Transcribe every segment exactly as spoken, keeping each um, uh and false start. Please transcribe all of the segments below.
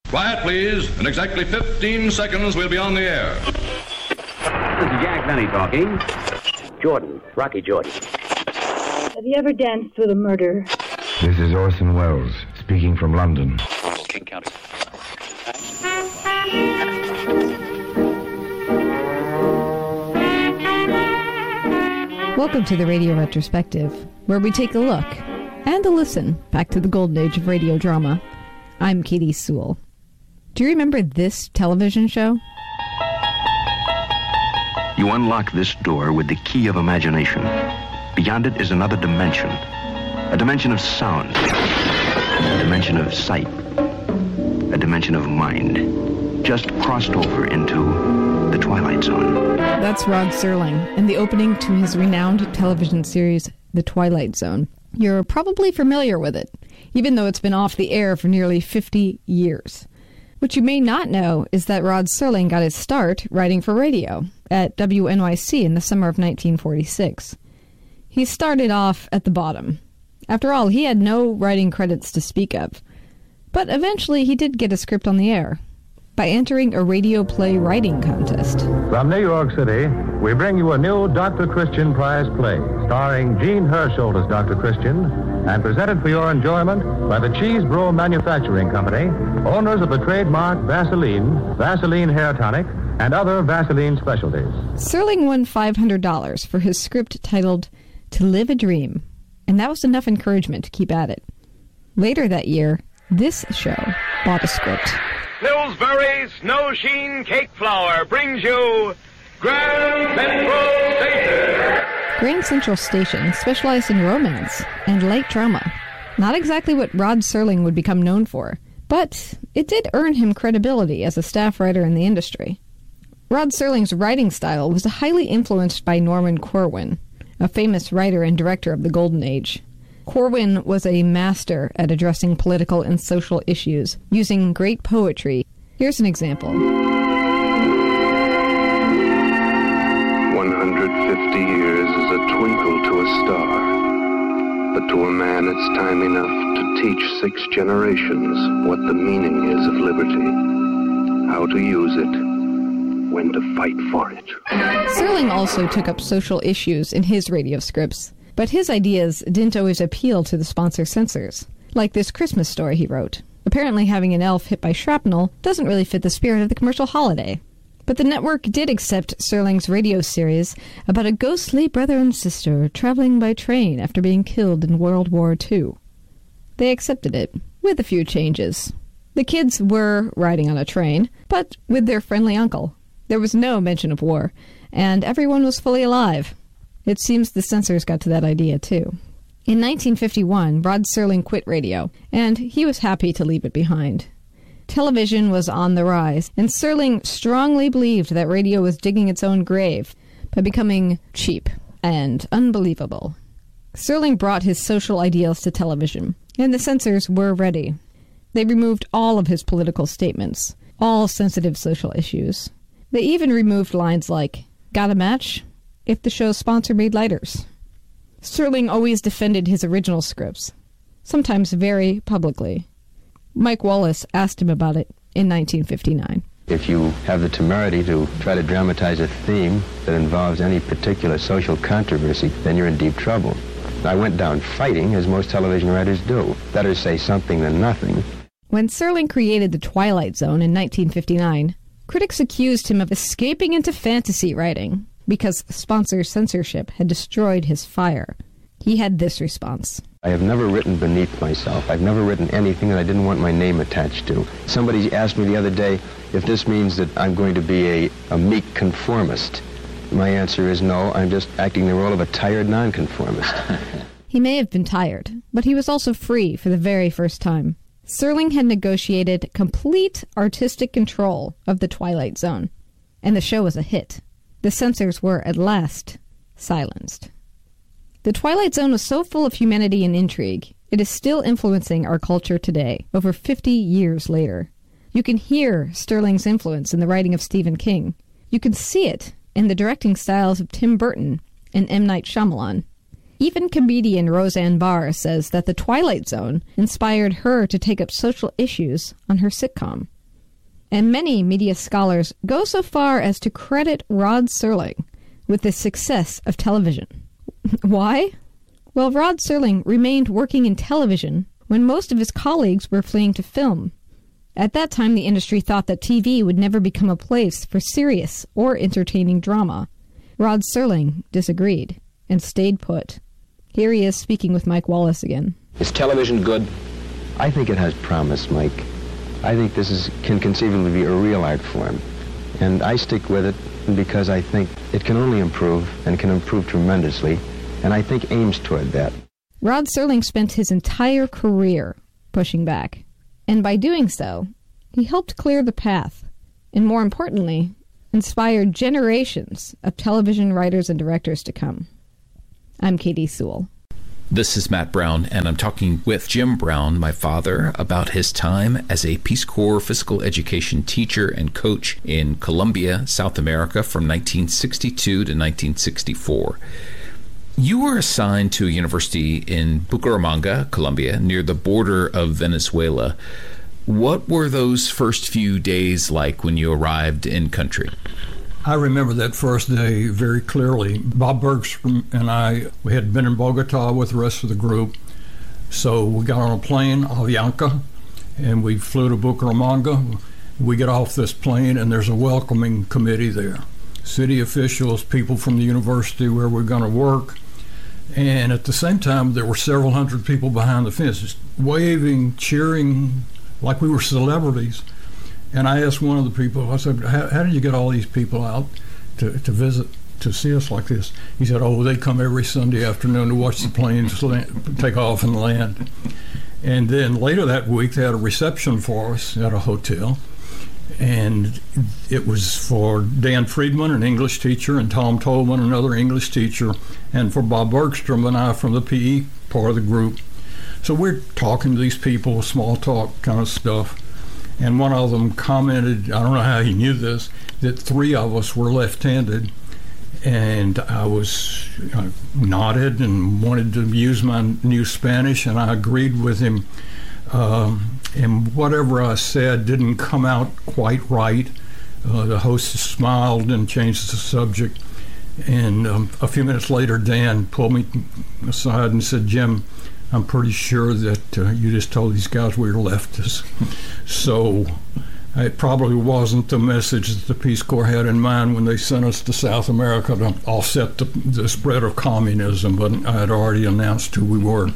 Quiet, please. In exactly fifteen seconds, we'll be on the air. This is Jack Benny talking. Jordan, Rocky Jordan. Have you ever danced with a murderer? This is Orson Welles, speaking from London. King County. Welcome to the Radio Retrospective, where we take a look and a listen back to the golden age of radio drama. I'm Katie Sewell. Do you remember this television show? You unlock this door with the key of imagination. Beyond it is another dimension. A dimension of sound. A dimension of sight. A dimension of mind. Just crossed over into the Twilight Zone. That's Rod Serling, and the opening to his renowned television series, The Twilight Zone. You're probably familiar with it, even though it's been off the air for nearly fifty years. What you may not know is that Rod Serling got his start writing for radio at W N Y C in the summer of nineteen forty-six. He started off at the bottom. After all, he had no writing credits to speak of. But eventually he did get a script on the air by entering a radio play writing contest. From New York City, we bring you a new Doctor Christian Prize play, starring Gene Herschel as Doctor Christian, and presented for your enjoyment by the Cheese Bro Manufacturing Company, owners of the trademark Vaseline, Vaseline Hair Tonic, and other Vaseline specialties. Serling won five hundred dollars for his script titled To Live a Dream, and that was enough encouragement to keep at it. Later that year, this show bought a script. Pillsbury Snow Sheen Cake Flour brings you Grand Central Station. Grand Central Station specialized in romance and light drama. Not exactly what Rod Serling would become known for, but it did earn him credibility as a staff writer in the industry. Rod Serling's writing style was highly influenced by Norman Corwin, a famous writer and director of the Golden Age. Corwin was a master at addressing political and social issues, using great poetry. Here's an example. one hundred fifty years is a twinkle to a star, but to a man it's time enough to teach six generations what the meaning is of liberty, how to use it, when to fight for it. Serling also took up social issues in his radio scripts, but his ideas didn't always appeal to the sponsor censors, like this Christmas story he wrote. Apparently having an elf hit by shrapnel doesn't really fit the spirit of the commercial holiday. But the network did accept Serling's radio series about a ghostly brother and sister traveling by train after being killed in World War Two. They accepted it, with a few changes. The kids were riding on a train, but with their friendly uncle. There was no mention of war, and everyone was fully alive. It seems the censors got to that idea, too. In nineteen fifty-one, Rod Serling quit radio, and he was happy to leave it behind. Television was on the rise, and Serling strongly believed that radio was digging its own grave by becoming cheap and unbelievable. Serling brought his social ideals to television, and the censors were ready. They removed all of his political statements, all sensitive social issues. They even removed lines like, "Got a match?" if the show's sponsor made lighters. Serling always defended his original scripts, sometimes very publicly. Mike Wallace asked him about it in nineteen fifty-nine. If you have the temerity to try to dramatize a theme that involves any particular social controversy, then you're in deep trouble. I went down fighting, as most television writers do. Better say something than nothing. When Serling created The Twilight Zone in nineteen fifty-nine, critics accused him of escaping into fantasy writing because sponsor censorship had destroyed his fire. He had this response. I have never written beneath myself. I've never written anything that I didn't want my name attached to. Somebody asked me the other day if this means that I'm going to be a, a meek conformist. My answer is no, I'm just acting the role of a tired nonconformist. He may have been tired, but he was also free for the very first time. Serling had negotiated complete artistic control of The Twilight Zone, and the show was a hit. The censors were, at last, silenced. The Twilight Zone was so full of humanity and intrigue, it is still influencing our culture today, over fifty years later. You can hear Serling's influence in the writing of Stephen King. You can see it in the directing styles of Tim Burton and M. Night Shyamalan. Even comedian Roseanne Barr says that The Twilight Zone inspired her to take up social issues on her sitcom. And many media scholars go so far as to credit Rod Serling with the success of television. Why? Well, Rod Serling remained working in television when most of his colleagues were fleeing to film. At that time, the industry thought that T V would never become a place for serious or entertaining drama. Rod Serling disagreed and stayed put. Here he is speaking with Mike Wallace again. Is television good? I think it has promise, Mike. I think this is can conceivably be a real art form. And I stick with it because I think it can only improve and can improve tremendously. And I think aims toward that. Rod Serling spent his entire career pushing back. And by doing so, he helped clear the path. And more importantly, inspired generations of television writers and directors to come. I'm Katie Sewell. This is Matt Brown, and I'm talking with Jim Brown, my father, about his time as a Peace Corps physical education teacher and coach in Colombia, South America, from nineteen sixty-two to nineteen sixty-four. You were assigned to a university in Bucaramanga, Colombia, near the border of Venezuela. What were those first few days like when you arrived in country? I remember that first day very clearly. Bob Bergstrom and I, we had been in Bogota with the rest of the group. So we got on a plane, Avianca, and we flew to Bucaramanga. We get off this plane, and there's a welcoming committee there. City officials, people from the university where we're going to work. And at the same time, there were several hundred people behind the fences, waving, cheering, like we were celebrities. And I asked one of the people, I said, how, how did you get all these people out to, to visit, to see us like this? He said, oh, they come every Sunday afternoon to watch the planes land, take off and land. And then later that week, they had a reception for us at a hotel. And it was for Dan Friedman, an English teacher, and Tom Tolman, another English teacher, and for Bob Bergstrom and I from the P E part of the group. So we're talking to these people, small talk kind of stuff. And one of them commented, I don't know how he knew this, that three of us were left-handed. And I was I nodded and wanted to use my new Spanish, and I agreed with him. Um, and whatever I said didn't come out quite right. Uh, the host smiled and changed the subject. And um, a few minutes later, Dan pulled me aside and said, Jim, I'm pretty sure that uh, you just told these guys we were leftists. So it probably wasn't the message that the Peace Corps had in mind when they sent us to South America to offset the, the spread of communism, but I had already announced who we were.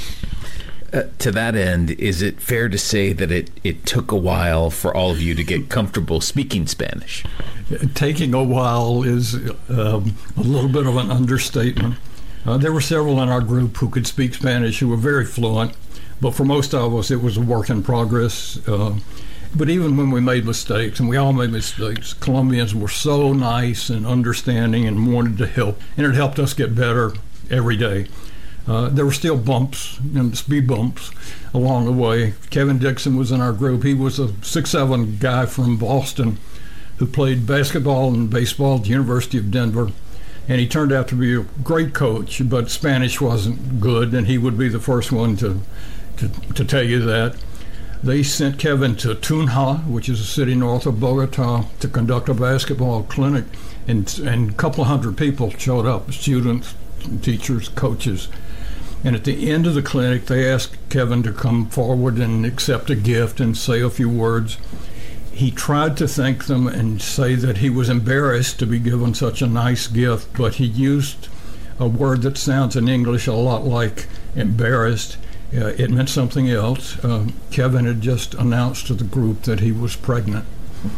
Uh, to that end, is it fair to say that it, it took a while for all of you to get comfortable speaking Spanish? Taking a while is um, a little bit of an understatement. Uh, there were several in our group who could speak Spanish who were very fluent, but for most of us it was a work in progress. Uh, but even when we made mistakes, and we all made mistakes, Colombians were so nice and understanding and wanted to help, and it helped us get better every day. Uh, there were still bumps and speed bumps along the way. Kevin Dixon was in our group. He was a six seven guy from Boston who played basketball and baseball at the University of Denver. And he turned out to be a great coach, but Spanish wasn't good, and he would be the first one to, to, to tell you that. They sent Kevin to Tunja, which is a city north of Bogota, to conduct a basketball clinic, and, and a couple of hundred people showed up, students, teachers, coaches. And at the end of the clinic, they asked Kevin to come forward and accept a gift and say a few words. He tried to thank them and say that he was embarrassed to be given such a nice gift, but he used a word that sounds in English a lot like embarrassed. Uh, it meant something else. Uh, Kevin had just announced to the group that he was pregnant.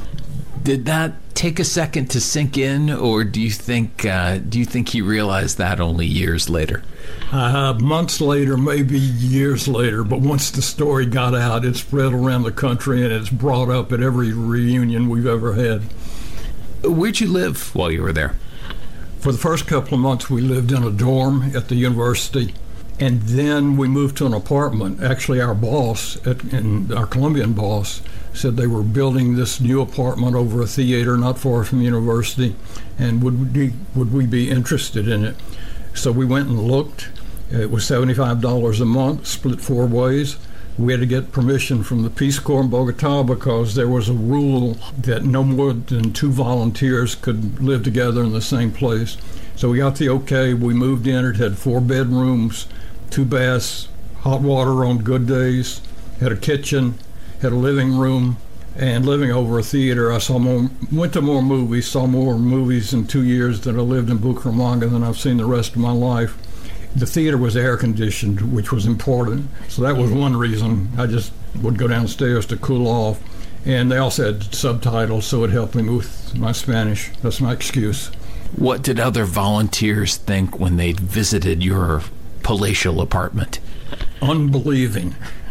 Did that take a second to sink in, or do you think uh, do you think he realized that only years later? Uh, months later, maybe years later, but once the story got out, it spread around the country, and it's brought up at every reunion we've ever had. Where'd you live while you were there? For the first couple of months, we lived in a dorm at the university, and then we moved to an apartment. Actually, our boss, at, and our Colombian boss, said they were building this new apartment over a theater not far from the university, and would we, would we be interested in it? So we went and looked. It was seventy-five dollars a month, split four ways. We had to get permission from the Peace Corps in Bogota because there was a rule that no more than two volunteers could live together in the same place. So we got the okay. We moved in. It had four bedrooms, two baths, hot water on good days, had a kitchen, had a living room, and living over a theater. I saw more, went to more movies, saw more movies in two years that I lived in Bucaramanga than I've seen the rest of my life. The theater was air conditioned, which was important. So that was one reason. I just would go downstairs to cool off. And they also had subtitles, so it helped me with my Spanish. That's my excuse. What did other volunteers think when they visited your palatial apartment? Unbelieving.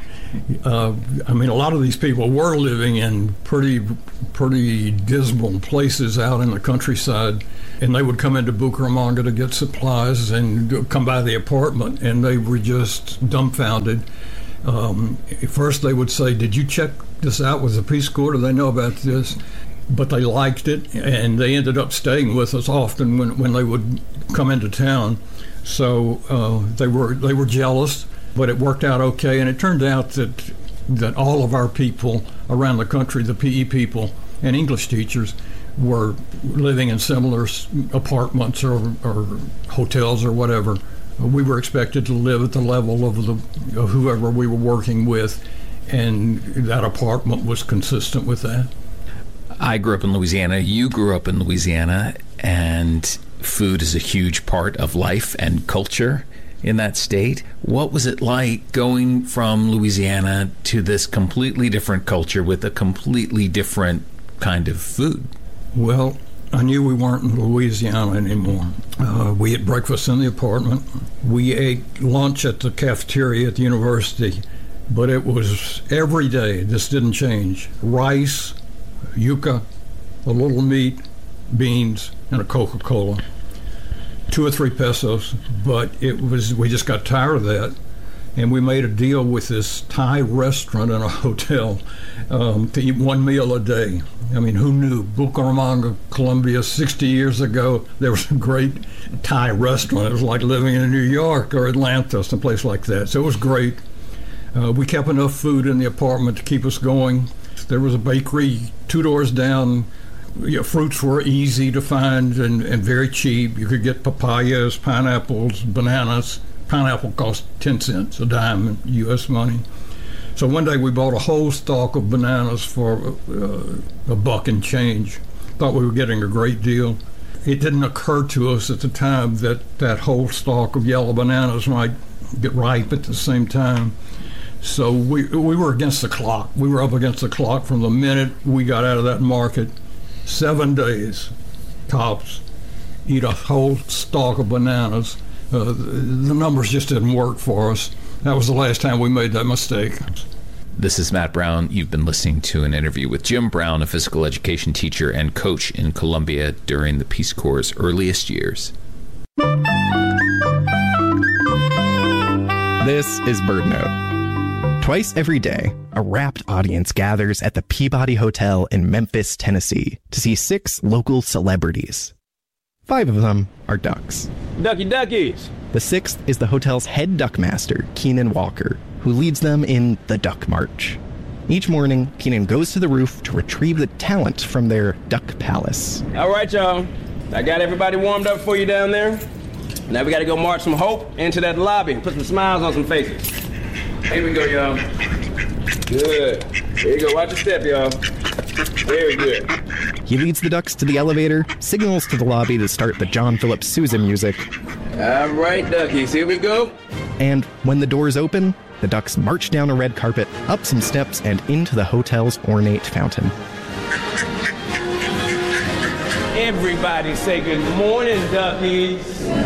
Uh, I mean, a lot of these people were living in pretty, pretty dismal places out in the countryside, and they would come into Bucaramanga to get supplies and come by the apartment, and they were just dumbfounded. Um, first, they would say, "Did you check this out with the Peace Corps? Do they know about this?" But they liked it, and they ended up staying with us often when, when they would come into town. So uh, they were they were jealous. But it worked out okay, and it turned out that that all of our people around the country, the P E people and English teachers, were living in similar apartments or, or hotels or whatever. We were expected to live at the level of, the, of whoever we were working with, and that apartment was consistent with that. I grew up in Louisiana. You grew up in Louisiana, and food is a huge part of life and culture in that state. What was it like going from Louisiana to this completely different culture with a completely different kind of food? Well, I knew we weren't in Louisiana anymore. Uh, we ate breakfast in the apartment. We ate lunch at the cafeteria at the university, but it was every day. This didn't change. Rice, yuca, a little meat, beans, and a Coca-Cola. Two or three pesos, but it was, we just got tired of that, and we made a deal with this Thai restaurant in a hotel um, to eat one meal a day. I mean, who knew? Bucaramanga, Colombia, sixty years ago, there was a great Thai restaurant. It was like living in New York or Atlanta, someplace like that. So it was great. Uh, we kept enough food in the apartment to keep us going. There was a bakery two doors down. Yeah, fruits were easy to find and, and very cheap. You could get papayas, pineapples, bananas. Pineapple cost ten cents a dime in U S money. So one day we bought a whole stalk of bananas for uh, a buck and change. Thought we were getting a great deal. It didn't occur to us at the time that that whole stalk of yellow bananas might get ripe at the same time. So we we were against the clock. We were up against the clock from the minute we got out of that market. Seven days, tops, eat a whole stalk of bananas. Uh, the numbers just didn't work for us. That was the last time we made that mistake. This is Matt Brown. You've been listening to an interview with Jim Brown, a physical education teacher and coach in Colombia during the Peace Corps' earliest years. This is BirdNote. Twice every day, a rapt audience gathers at the Peabody Hotel in Memphis, Tennessee, to see six local celebrities. Five of them are ducks. Ducky duckies! The sixth is the hotel's head duckmaster, Keenan Walker, who leads them in the Duck March. Each morning, Keenan goes to the roof to retrieve the talent from their duck palace. All right, y'all. I got everybody warmed up for you down there. Now we got to go march some hope into that lobby and put some smiles on some faces. Here we go, y'all. Good. There you go. Watch your step, y'all. Very good. He leads the ducks to the elevator, signals to the lobby to start the John Philip Sousa music. All right, duckies. Here we go. And when the doors open, the ducks march down a red carpet, up some steps, and into the hotel's ornate fountain. Everybody say good morning, duckies.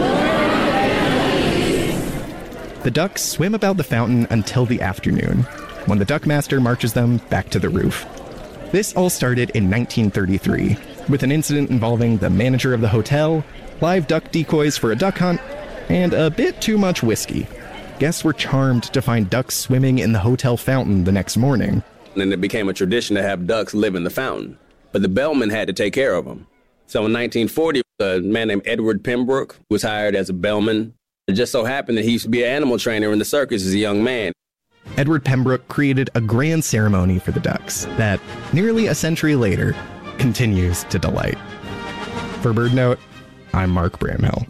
The ducks swim about the fountain until the afternoon, when the duckmaster marches them back to the roof. This all started in nineteen thirty-three, with an incident involving the manager of the hotel, live duck decoys for a duck hunt, and a bit too much whiskey. Guests were charmed to find ducks swimming in the hotel fountain the next morning. And then it became a tradition to have ducks live in the fountain, but the bellman had to take care of them. So in nineteen forty, a man named Edward Pembroke was hired as a bellman. It just so happened that he used to be an animal trainer in the circus as a young man. Edward Pembroke created a grand ceremony for the ducks that, nearly a century later, continues to delight. For BirdNote, I'm Mark Bramhill.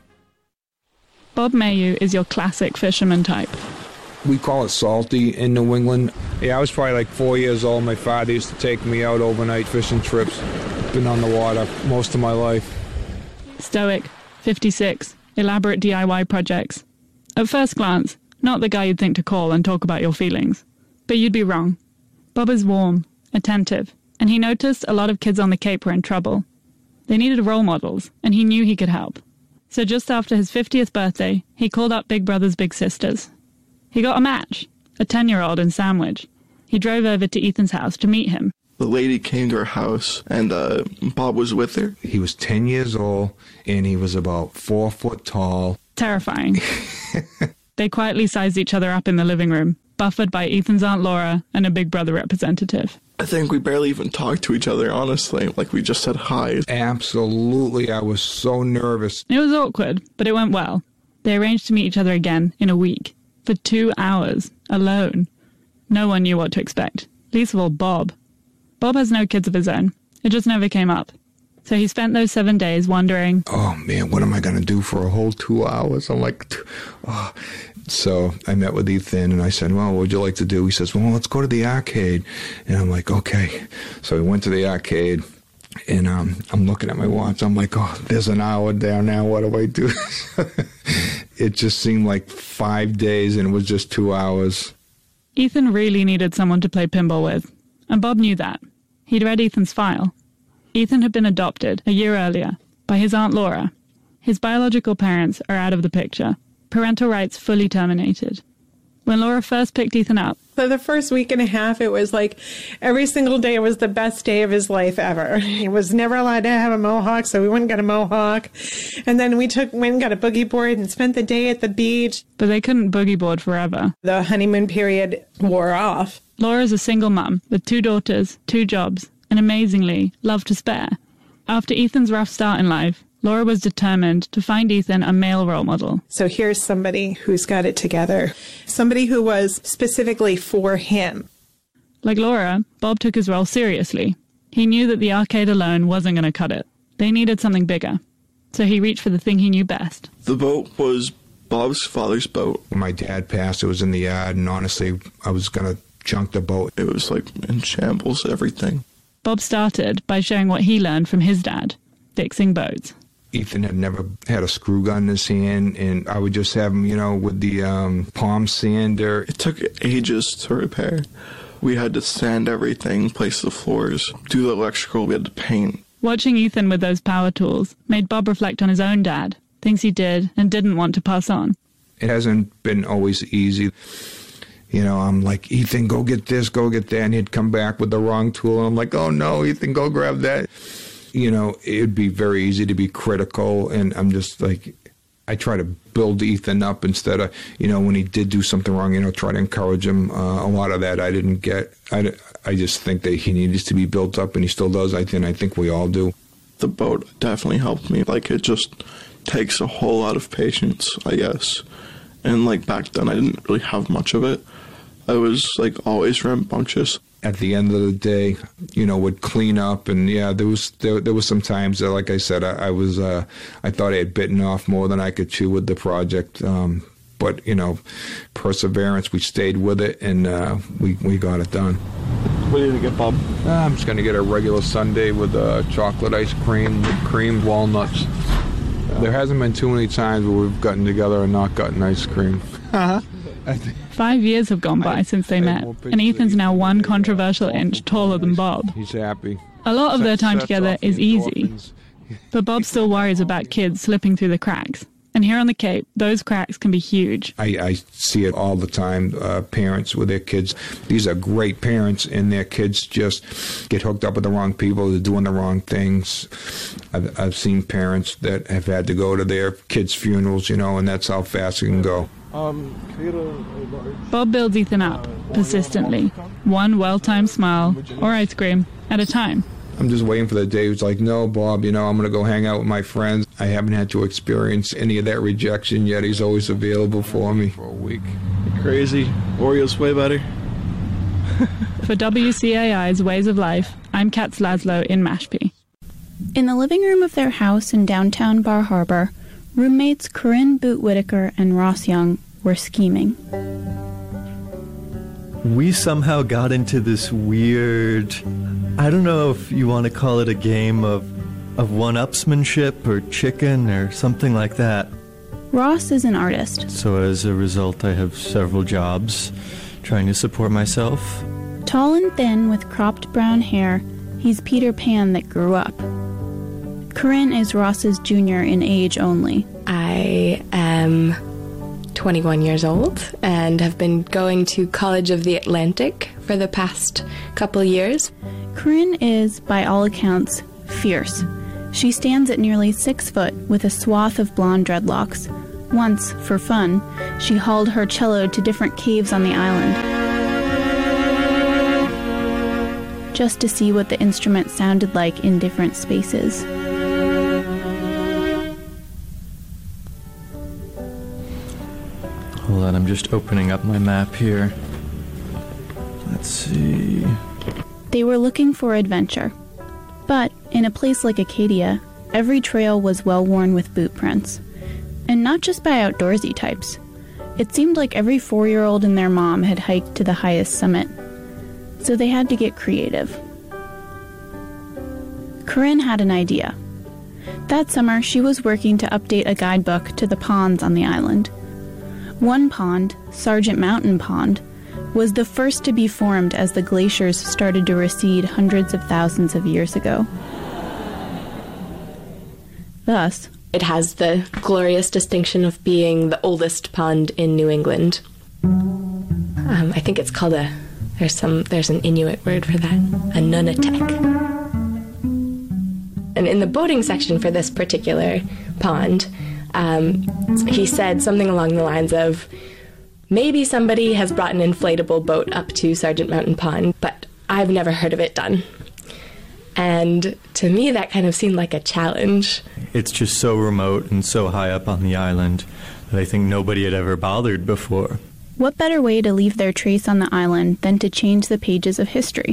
Bob Mayhew is your classic fisherman type. We call it salty in New England. Yeah, I was probably like four years old. My father used to take me out overnight fishing trips. Been on the water most of my life. Stoic, fifty-six, elaborate D I Y projects. At first glance, not the guy you'd think to call and talk about your feelings. But you'd be wrong. Bob is warm, attentive, and he noticed a lot of kids on the Cape were in trouble. They needed role models, and he knew he could help. So just after his fiftieth birthday, he called up Big Brothers Big Sisters. He got a match, a ten-year-old in Sandwich. He drove over to Ethan's house to meet him. The lady came to our house, and uh, Bob was with her. He was ten years old, and he was about four foot tall. Terrifying. They quietly sized each other up in the living room, buffered by Ethan's Aunt Laura and a Big Brother representative. I think we barely even talked to each other, honestly. Like, we just said hi. Absolutely. I was so nervous. It was awkward, but it went well. They arranged to meet each other again in a week. For two hours, alone. No one knew what to expect. Least of all, Bob. Bob has no kids of his own. It just never came up. So he spent those seven days wondering, oh, man, what am I going to do for a whole two hours? I'm like, oh. So I met with Ethan, and I said, well, what would you like to do? He says, well, let's go to the arcade. And I'm like, okay. So we went to the arcade, and um, I'm looking at my watch. I'm like, oh, there's an hour there now. What do I do? It just seemed like five days, and it was just two hours. Ethan really needed someone to play pinball with, and Bob knew that. He'd read Ethan's file. Ethan had been adopted a year earlier by his Aunt Laura. His biological parents are out of the picture. Parental rights fully terminated. When Laura first picked Ethan up, for the first week and a half, it was like every single day was the best day of his life ever. He was never allowed to have a mohawk, so we went and got a mohawk. And then we took went and got a boogie board and spent the day at the beach. But they couldn't boogie board forever. The honeymoon period wore off. Laura's a single mum with two daughters, two jobs, and amazingly, love to spare. After Ethan's rough start in life, Laura was determined to find Ethan a male role model. So here's somebody who's got it together. Somebody who was specifically for him. Like Laura, Bob took his role seriously. He knew that the arcade alone wasn't going to cut it. They needed something bigger. So he reached for the thing he knew best. The boat was Bob's father's boat. When my dad passed, it was in the yard, and honestly, I was going to junk the boat. It was like in shambles, everything. Bob started by sharing what he learned from his dad, fixing boats. Ethan had never had a screw gun in his hand, and I would just have him, you know, with the um, palm sander. It took ages to repair. We had to sand everything, place the floors, do the electrical, we had to paint. Watching Ethan with those power tools made Bob reflect on his own dad, things he did and didn't want to pass on. It hasn't been always easy. You know, I'm like, Ethan, go get this, go get that, and he'd come back with the wrong tool, and I'm like, oh no, Ethan, go grab that. You know, it'd be very easy to be critical, and I'm just like, I try to build Ethan up instead of, you know, when he did do something wrong, you know, try to encourage him. Uh, a lot of that I didn't get. I, I just think that he needs to be built up, and he still does. I think, I think we all do. The boat definitely helped me. Like, it just takes a whole lot of patience, I guess. And, like, back then I didn't really have much of it. I was, like, always rambunctious. At the end of the day, you know, would clean up, and yeah, there was there, there was some times that, like I said, I, I was uh, I thought I had bitten off more than I could chew with the project, um, but you know, perseverance. We stayed with it, and uh, we we got it done. What are you gonna get, Bob? Uh, I'm just gonna get a regular sundae with uh, chocolate ice cream with creamed walnuts. There hasn't been too many times where we've gotten together and not gotten ice cream. Uh-huh. Five years have gone by since they met, and Ethan's now one controversial inch taller than Bob. He's happy. A lot of their time together is easy, but Bob still worries about kids slipping through the cracks. And here on the Cape, those cracks can be huge. I, I see it all the time, uh, parents with their kids. These are great parents, and their kids just get hooked up with the wrong people. They're doing the wrong things. I've, I've seen parents that have had to go to their kids' funerals, you know, and that's how fast it can go. Um, Bob builds Ethan up, persistently, one well-timed smile or ice cream at a time. I'm just waiting for the day it's like, no, Bob, you know, I'm going to go hang out with my friends. I haven't had to experience any of that rejection yet. He's always available for me. For a week. crazy. Oreo's way better. For W C A I's Ways of Life, I'm Katz Laszlo in Mashpee. In the living room of their house in downtown Bar Harbor, roommates Corinne Boot Whitaker and Ross Young were scheming. We somehow got into this weird, I don't know if you want to call it a game of, of one-upsmanship or chicken or something like that. Ross is an artist. So as a result, I have several jobs trying to support myself. Tall and thin with cropped brown hair, he's Peter Pan that grew up. Corinne is Ross's junior in age only. I am twenty-one years old and have been going to College of the Atlantic for the past couple years. Corinne is, by all accounts, fierce. She stands at nearly six foot with a swath of blonde dreadlocks. Once, for fun, she hauled her cello to different caves on the island, just to see what the instrument sounded like in different spaces. Hold on, I'm just opening up my map here. Let's see. They were looking for adventure. But in a place like Acadia, every trail was well worn with boot prints. And not just by outdoorsy types. It seemed like every four-year-old and their mom had hiked to the highest summit. So they had to get creative. Corinne had an idea. That summer, she was working to update a guidebook to the ponds on the island. One pond, Sargent Mountain Pond, was the first to be formed as the glaciers started to recede hundreds of thousands of years ago. Thus, it has the glorious distinction of being the oldest pond in New England. Um, I think it's called a, there's some, there's an Inuit word for that, a nunatak. And in the boating section for this particular pond, um, he said something along the lines of, maybe somebody has brought an inflatable boat up to Sargent Mountain Pond, but I've never heard of it done. And to me, that kind of seemed like a challenge. It's just so remote and so high up on the island that I think nobody had ever bothered before. What better way to leave their trace on the island than to change the pages of history?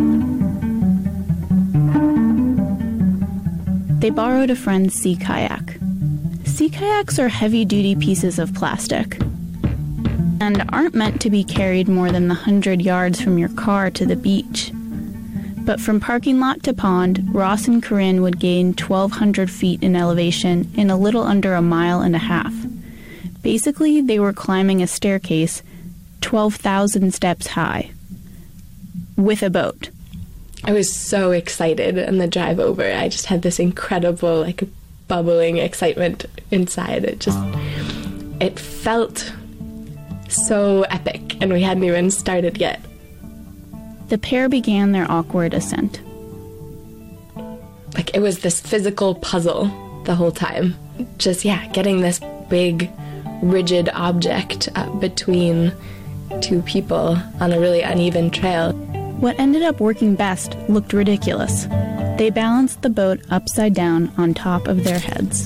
They borrowed a friend's sea kayak. Sea kayaks are heavy-duty pieces of plastic and aren't meant to be carried more than the hundred yards from your car to the beach. But from parking lot to pond, Ross and Corinne would gain twelve hundred feet in elevation in a little under a mile and a half. Basically, they were climbing a staircase twelve thousand steps high, with a boat. I was so excited on the drive over. I just had this incredible, like, bubbling excitement inside. It just, it felt so epic, and we hadn't even started yet. The pair began their awkward ascent. Like, it was this physical puzzle the whole time. Just, yeah, getting this big, rigid object up between two people on a really uneven trail. What ended up working best looked ridiculous. They balanced the boat upside down on top of their heads.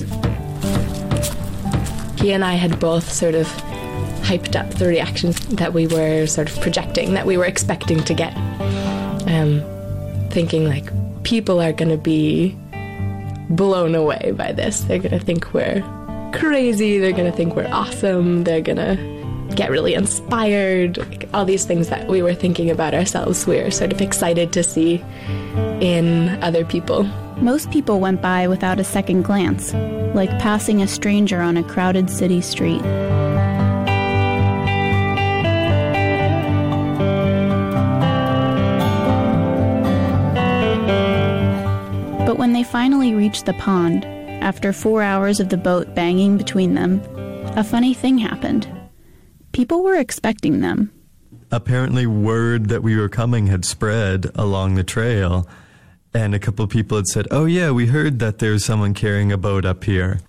He and I had both sort of hyped up the reactions that we were sort of projecting, that we were expecting to get. Um, thinking, like, people are going to be blown away by this. They're going to think we're crazy. They're going to think we're awesome. They're going to get really inspired. Like, all these things that we were thinking about ourselves, we were sort of excited to see in other people. Most people went by without a second glance, like passing a stranger on a crowded city street. But when they finally reached the pond, after four hours of the boat banging between them, a funny thing happened. People were expecting them. Apparently word that we were coming had spread along the trail, and a couple of people had said, oh yeah, we heard that there's someone carrying a boat up here.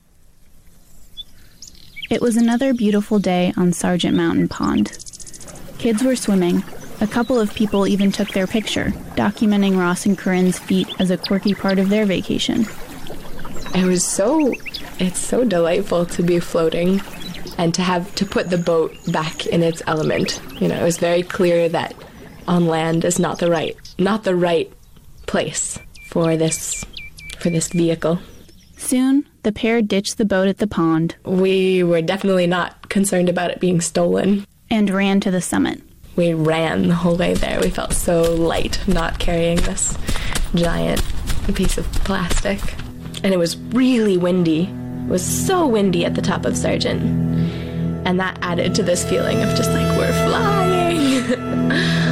It was another beautiful day on Sargent Mountain Pond. Kids were swimming. A couple of people even took their picture, documenting Ross and Corinne's feat as a quirky part of their vacation. It was so, it's so delightful to be floating and to have to put the boat back in its element. You know, it was very clear that on land is not the right, not the right place for this, for this vehicle. Soon, the pair ditched the boat at the pond. We were definitely not concerned about it being stolen. And ran to the summit. We ran the whole way there. We felt so light not carrying this giant piece of plastic. And it was really windy. It was so windy at the top of Sargent. And that added to this feeling of just like, we're flying.